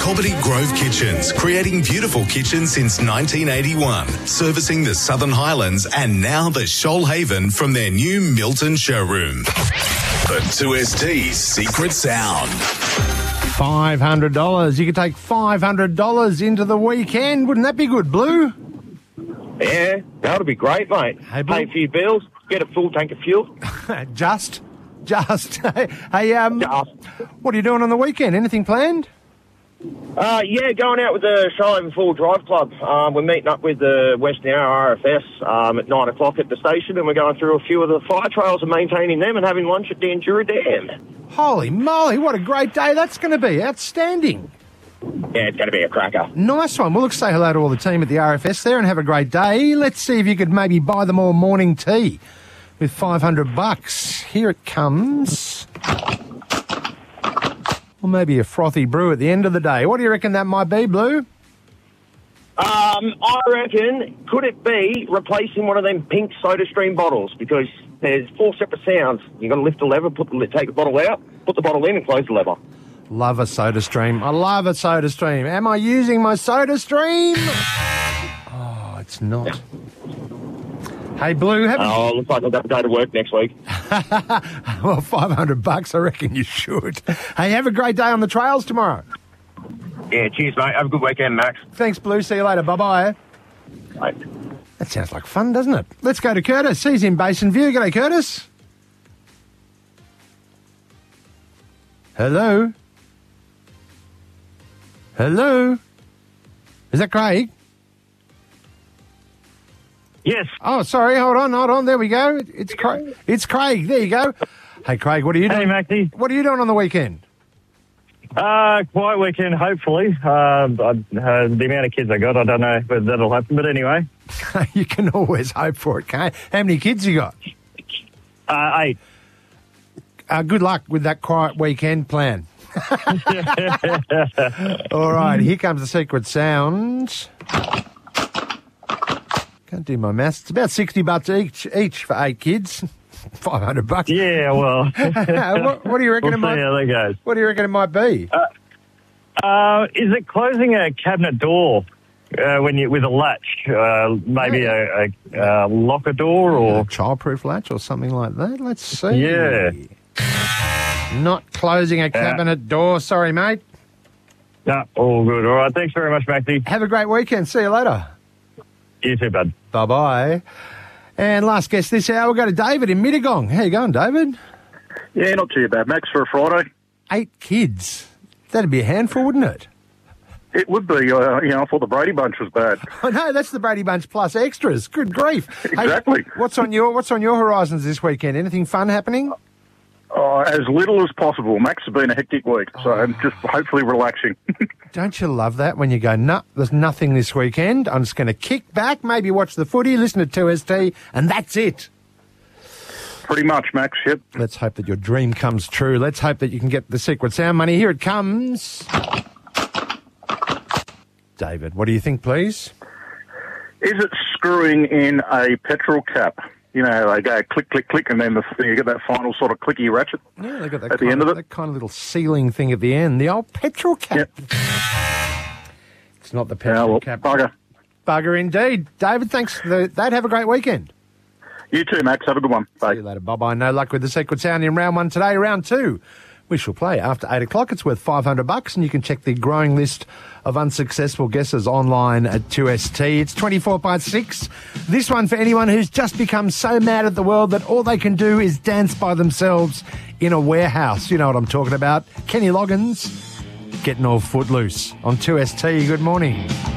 Corbetty Grove Kitchens, creating beautiful kitchens since 1981, servicing the Southern Highlands and now the Shoalhaven from their new Milton showroom. The 2ST's secret sound. $500. You could take $500 into the weekend. Wouldn't that be good, Blue? Yeah, that would be great, mate. Hey, Blue. Pay a few bills, get a full tank of fuel. Just. Hey, what are you doing on the weekend? Anything planned? Yeah, going out with the Shoalhaven Full Drive Club. We're meeting up with the West Nowra RFS at 9 o'clock at the station, and we're going through a few of the fire trails and maintaining them and having lunch at the Endura Dam. Holy moly, what a great day that's going to be. Outstanding. Yeah, it's going to be a cracker. Nice one. Well, look, say hello to all the team at the RFS there and have a great day. Let's see if you could maybe buy them all morning tea with $500. Here it comes. Or maybe a frothy brew at the end of the day. What do you reckon that might be, Blue? I reckon, could it be replacing one of them pink SodaStream bottles? Because there's 4 separate sounds. You've got to lift the lever, take the bottle out, put the bottle in and close the lever. Love a SodaStream. I love a SodaStream. Am I using my SodaStream? Oh, it's not. Hey, Blue, looks like I've got to go to work next week. Well, $500, I reckon you should. Hey, have a great day on the trails tomorrow. Yeah, cheers, mate. Have a good weekend, Max. Thanks, Blue. See you later. Bye-bye. Bye. That sounds like fun, doesn't it? Let's go to Curtis. He's in Basin View. G'day, Curtis. Hello? Hello? Is that Craig? Yes. Oh, sorry. Hold on. There we go. It's Craig. There you go. Hey, Craig, what are you doing? Hey, Maxie. What are you doing on the weekend? Quiet weekend, hopefully. The amount of kids I got, I don't know whether that'll happen, but anyway. You can always hope for it, can't you? How many kids you got? 8. Good luck with that quiet weekend plan. All right, here comes the secret sound. Can't do my maths. It's about $60 each for 8 kids. $500. Yeah, well. What do you reckon we'll see how that goes. What do you reckon it might be? Is it closing a cabinet door with a latch? Maybe a locker door or a childproof latch or something like that? Let's see. Yeah. Not closing a cabinet door. Sorry, mate. No, all good. All right. Thanks very much, Maxie. Have a great weekend. See you later. You too, bud. Bye-bye. And last guest this hour, we'll go to David in Mittagong. How you going, David? Yeah, not too bad, Max, for a Friday. 8 kids. That'd be a handful, wouldn't it? It would be. I thought the Brady Bunch was bad. Oh, no, that's the Brady Bunch plus extras. Good grief. Exactly. Hey, what's on your horizons this weekend? Anything fun happening? As little as possible. Max has been a hectic week, so I'm just hopefully relaxing. Don't you love that when you go, nah, there's nothing this weekend. I'm just going to kick back, maybe watch the footy, listen to 2ST, and that's it. Pretty much, Max, yep. Let's hope that your dream comes true. Let's hope that you can get the secret sound money. Here it comes. David, what do you think, please? Is it screwing in a petrol cap? You know, they go click, click, click, and then you get that final sort of clicky ratchet they got that at the end of it. That kind of little sealing thing at the end. The old petrol cap. Yep. It's not the petrol cap. Bugger. Bugger indeed. David, thanks for that. Have a great weekend. You too, Max. Have a good one. Bye. See you later. Bye-bye. No luck with the secret sound in round 1 today. Round 2, we shall play after 8 o'clock. It's worth $500, and you can check the growing list of unsuccessful guesses online at 2ST. It's 24/6. This one for anyone who's just become so mad at the world that all they can do is dance by themselves in a warehouse. You know what I'm talking about. Kenny Loggins getting all footloose on 2ST. Good morning.